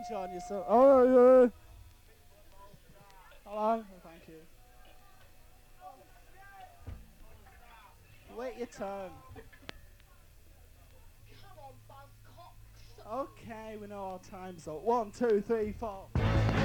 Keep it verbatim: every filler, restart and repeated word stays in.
enjoying yourself. Oh, yeah. Hello. Oh, thank you. Wait your turn. Okay, we know our time's up. One, two, three, four.